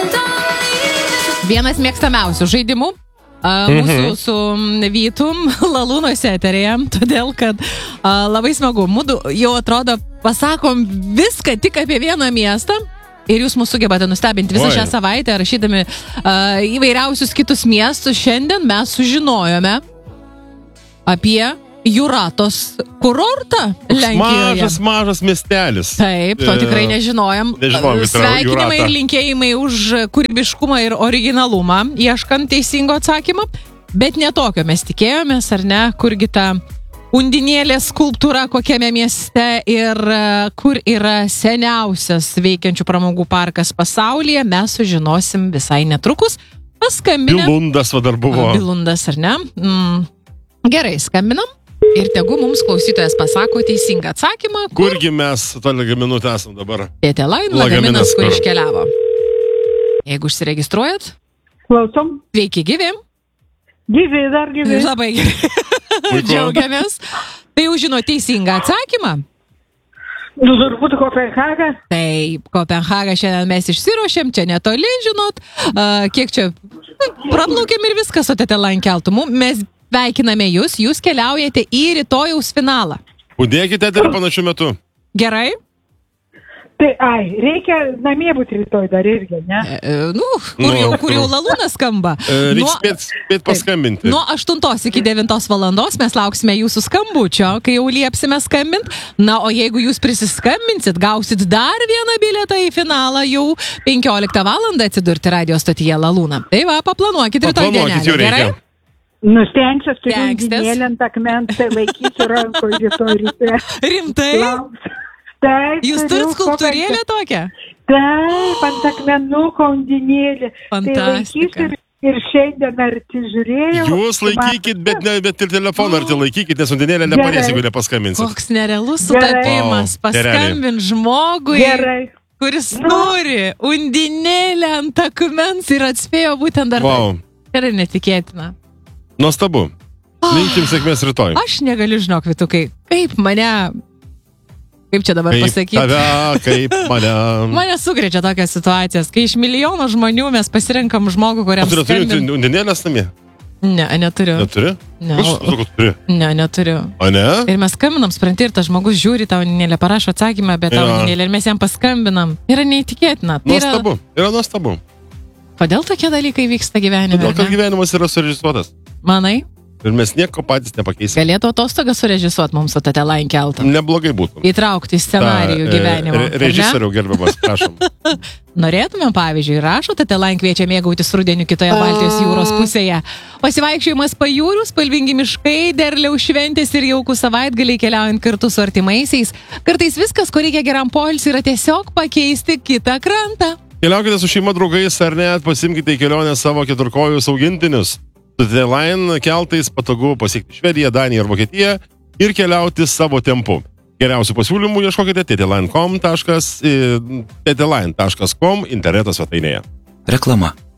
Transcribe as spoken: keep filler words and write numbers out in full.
Vienas mėgstamiausių žaidimų uh, mūsų mhm. su Vytum Lalūnuose eterėje, todėl kad uh, labai smagu. Mūdu jau atrodo pasakom viską tik apie vieną miestą ir jūs mūsų sugebate nustebinti visą Oi. šią savaitę, rašydami uh, įvairiausius kitus miestus. Šiandien mes sužinojome apie Juratos kurortą Lenkijoje. Mažas, mažas miestelis. Taip, to tikrai nežinojom. Nežinojom, Sveikinimai ir linkėjimai už kūrybiškumą ir originalumą, ieškant teisingo atsakymą. Bet netokio mes tikėjomės, ar ne, kurgi ta undinėlės skulptūra kokiame mieste ir kur yra seniausias veikiančių pramogų parkas pasaulyje, mes sužinosim visai netrukus. Paskambinę. Bilundas va dar buvo. Bilundas, ar ne? Mm. Gerai, skambinam. Ir tegu mums klausytojas pasako teisingą atsakymą. Kur... Kurgi mes tą lagaminutę esam dabar? Tėtė Lain, lagaminas, kur iškeliavo. Jeigu užsiregistruojat. Klausom. Sveiki, gyvi. Gyvi, dar gyvi. Labai gyvi. Džiaugiamės. Tai jau žino teisingą atsakymą. Nu, turbūt Kopenhaga. Taip, Kopenhaga šiandien mes išsiruošėm, čia netoli, žinot. Uh, kiek čia praplaukėm ir viskas, o tėtė Lain keltų. Mes sveikiname jūs, jūs keliaujate į rytojaus finalą. Budėkite ir panašiu metu. Gerai? Tai, ai, reikia namie būti rytoj dar irgi, ne? E, nu, kur jau, kur jau Lalūnas skamba. E, reiks spėt, spėt paskambinti. Nuo aštuntos iki devintos valandos mes lauksime jūsų skambučio, kai jau liepsime skambint. Na, o jeigu jūs prisiskambinsit, gausit dar vieną bilietą į finalą, jau penkioliktą valandą atsidurti radio stotyje Lalūną. Tai va, paplanuokit rytoj dienelį, gerai? Nu, stengsiuos, turiu undinėlę ant akmens, tai laikysiu rankoje rytoj ryte. Rimtai? Taip, jūs turit skulptūrėlę tokią? Taip, ant akmenuko undinėlę. Fantastika. Tai laikysiu ir, ir šiandien arti žiūrėjau. Jūs laikykit, bet, ne, bet ir telefoną arti laikykit, nes undinėlę nepadės, jeigu nepaskambinsit. Koks nerealus sutapimas. Paskambint žmogui, Gerai. kuris nori undinėlę ant akmens ir atspėjo būtent dar. Wow. Tai yra netikėtina. Nuostabu. Linkim sėkmės rytoj. Aš negaliu, žinok, Vytukai, kaip mane, kaip čia dabar kaip pasakyti? Tave, kaip mane. Mane sukrečia tokias situacijas, kai iš milijono žmonių mes pasirenkam žmogų, kuriam Tu skambin... turi undinėlės namie? Ne, neturiu. Neturi? Ne. Aš sakau, turi. Ne, neturiu. O ne? Ir mes skambinam, spranti, ir tas žmogus žiūri tą undinėlę, parašo atsakymą apie tą Ja. undinėlę ir mes jam paskambinam. Yra neįtikėtina. Tai yra... Nuostabu. Yra nuostabu. Kodėl tokie dalykai vyksta gyvenime? Todėl, kad gyvenimas yra surežisuotas. Manai? Ir mes nieko patys nepakeisime. Galėtų atostogas surežisuoti mums su tėtė Lain keltą. Neblogai būtų. Įtraukti į scenarijų Ta, gyvenimo. Re, režisieriau gerbiamas, prašom. Norėtumėm, pavyzdžiui, rašo tėtė Lain kviečia mėgautis rudeniu kitoje Baltijos jūros pusėje. Pasivaikščiojimas pajūrių, spalvingi miškai, derliaus šventės ir jaukų savaitgaliai keliaujant kartu su artimaisiais. Kartais viskas, ko reikia geram poilsiui, yra tiesiog pakeisti kitą krantą. Keliaukite su šeima, draugais ar net pasimkite į kelionę savo keturkojus augintinius. Su tėtė Lain keltais patogu pasiekti Švediją, Daniją ir Vokietiją ir keliauti savo tempu. Geriausių pasiūlymų ieškokite tėtėlain taškas com interneto svetainėje. Reklama.